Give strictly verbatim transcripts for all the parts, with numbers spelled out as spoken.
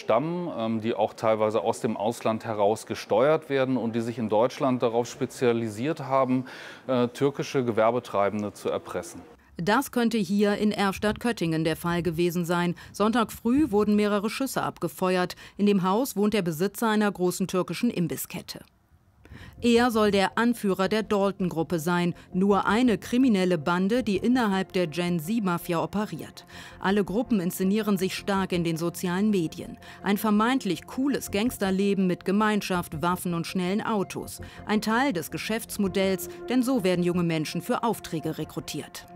stammen, die auch teilweise aus dem Ausland heraus gesteuert werden und die sich in Deutschland darauf spezialisiert haben, türkische Gewerbetreibende zu erpressen. Das könnte hier in Erftstadt-Köttingen der Fall gewesen sein. Sonntag früh wurden mehrere Schüsse abgefeuert. In dem Haus wohnt der Besitzer einer großen türkischen Imbisskette. Er soll der Anführer der Dalton-Gruppe sein, nur eine kriminelle Bande, die innerhalb der Gen-Z-Mafia operiert. Alle Gruppen inszenieren sich stark in den sozialen Medien. Ein vermeintlich cooles Gangsterleben mit Gemeinschaft, Waffen und schnellen Autos. Ein Teil des Geschäftsmodells, denn so werden junge Menschen für Aufträge rekrutiert.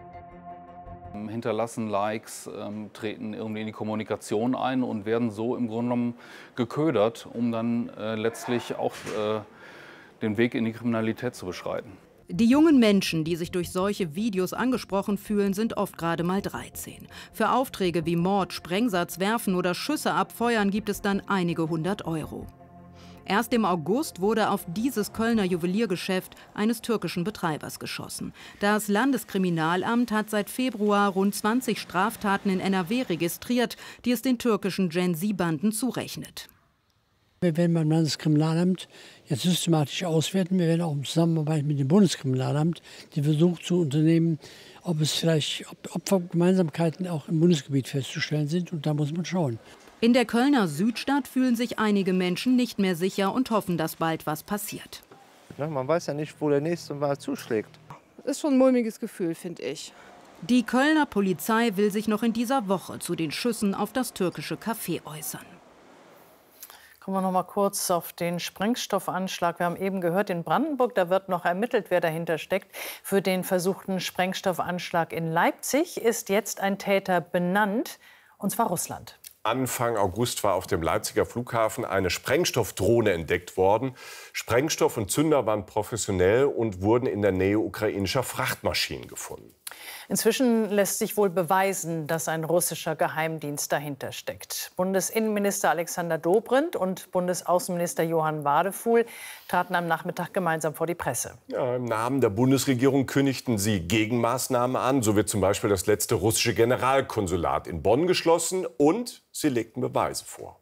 Hinterlassen Likes, ähm, treten irgendwie in die Kommunikation ein und werden so im Grunde genommen geködert, um dann äh, letztlich auch äh, den Weg in die Kriminalität zu beschreiten. Die jungen Menschen, die sich durch solche Videos angesprochen fühlen, sind oft gerade mal dreizehn. Für Aufträge wie Mord, Sprengsatz werfen oder Schüsse abfeuern gibt es dann einige hundert Euro. Erst im August wurde auf dieses Kölner Juweliergeschäft eines türkischen Betreibers geschossen. Das Landeskriminalamt hat seit Februar rund zwanzig Straftaten in N R W registriert, die es den türkischen Gen-Z-Banden zurechnet. Wir werden beim Landeskriminalamt jetzt systematisch auswerten. Wir werden auch in Zusammenarbeit mit dem Bundeskriminalamt den Versuch zu unternehmen, ob es vielleicht ob Opfergemeinsamkeiten auch im Bundesgebiet festzustellen sind. Und da muss man schauen. In der Kölner Südstadt fühlen sich einige Menschen nicht mehr sicher und hoffen, dass bald was passiert. Ja, man weiß ja nicht, wo der nächste Mal zuschlägt. Ist schon ein mulmiges Gefühl, finde ich. Die Kölner Polizei will sich noch in dieser Woche zu den Schüssen auf das türkische Café äußern. Kommen wir noch mal kurz auf den Sprengstoffanschlag. Wir haben eben gehört, in Brandenburg, da wird noch ermittelt, wer dahinter steckt. Für den versuchten Sprengstoffanschlag in Leipzig ist jetzt ein Täter benannt, und zwar Russland. Anfang August war auf dem Leipziger Flughafen eine Sprengstoffdrohne entdeckt worden. Sprengstoff und Zünder waren professionell und wurden in der Nähe ukrainischer Frachtmaschinen gefunden. Inzwischen lässt sich wohl beweisen, dass ein russischer Geheimdienst dahinter steckt. Bundesinnenminister Alexander Dobrindt und Bundesaußenminister Johann Wadefuhl traten am Nachmittag gemeinsam vor die Presse. Ja, im Namen der Bundesregierung kündigten sie Gegenmaßnahmen an. So wird zum Beispiel das letzte russische Generalkonsulat in Bonn geschlossen und sie legten Beweise vor.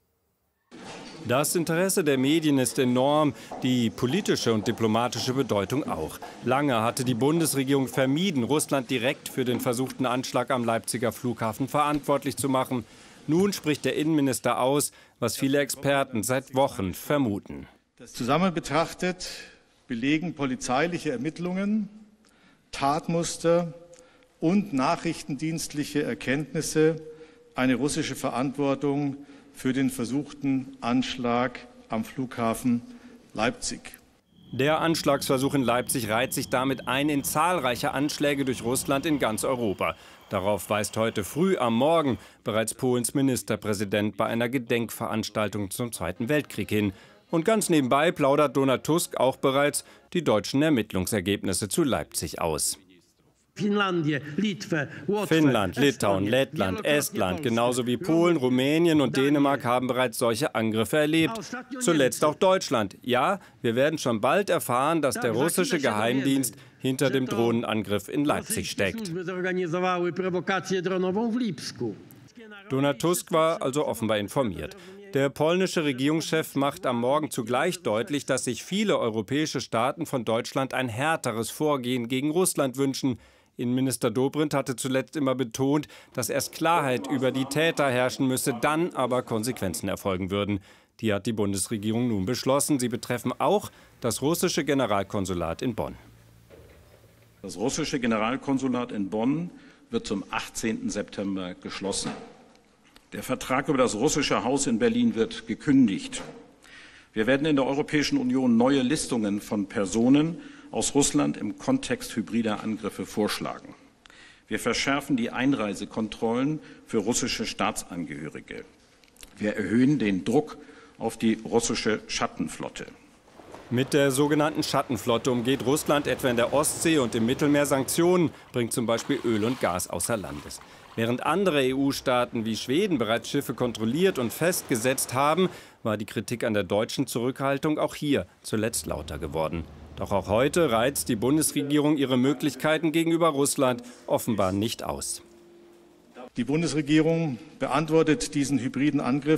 Das Interesse der Medien ist enorm, die politische und diplomatische Bedeutung auch. Lange hatte die Bundesregierung vermieden, Russland direkt für den versuchten Anschlag am Leipziger Flughafen verantwortlich zu machen. Nun spricht der Innenminister aus, was viele Experten seit Wochen vermuten. Zusammen betrachtet belegen polizeiliche Ermittlungen, Tatmuster und nachrichtendienstliche Erkenntnisse eine russische Verantwortung für den versuchten Anschlag am Flughafen Leipzig. Der Anschlagsversuch in Leipzig reiht sich damit ein in zahlreiche Anschläge durch Russland in ganz Europa. Darauf weist heute früh am Morgen bereits Polens Ministerpräsident bei einer Gedenkveranstaltung zum Zweiten Weltkrieg hin. Und ganz nebenbei plaudert Donald Tusk auch bereits die deutschen Ermittlungsergebnisse zu Leipzig aus. Finnland, Litauen, Lettland, Estland, genauso wie Polen, Rumänien und Dänemark haben bereits solche Angriffe erlebt. Zuletzt auch Deutschland. Ja, wir werden schon bald erfahren, dass der russische Geheimdienst hinter dem Drohnenangriff in Leipzig steckt. Donald Tusk war also offenbar informiert. Der polnische Regierungschef macht am Morgen zugleich deutlich, dass sich viele europäische Staaten von Deutschland ein härteres Vorgehen gegen Russland wünschen. Innenminister Dobrindt hatte zuletzt immer betont, dass erst Klarheit über die Täter herrschen müsse, dann aber Konsequenzen erfolgen würden. Die hat die Bundesregierung nun beschlossen. Sie betreffen auch das russische Generalkonsulat in Bonn. Das russische Generalkonsulat in Bonn wird zum achtzehnten September geschlossen. Der Vertrag über das russische Haus in Berlin wird gekündigt. Wir werden in der Europäischen Union neue Listungen von Personen aus Russland im Kontext hybrider Angriffe vorschlagen. Wir verschärfen die Einreisekontrollen für russische Staatsangehörige. Wir erhöhen den Druck auf die russische Schattenflotte. Mit der sogenannten Schattenflotte umgeht Russland etwa in der Ostsee und im Mittelmeer Sanktionen, bringt zum Beispiel Öl und Gas außer Landes. Während andere E U-Staaten wie Schweden bereits Schiffe kontrolliert und festgesetzt haben, war die Kritik an der deutschen Zurückhaltung auch hier zuletzt lauter geworden. Doch auch heute reizt die Bundesregierung ihre Möglichkeiten gegenüber Russland offenbar nicht aus. Die Bundesregierung beantwortet diesen hybriden Angriff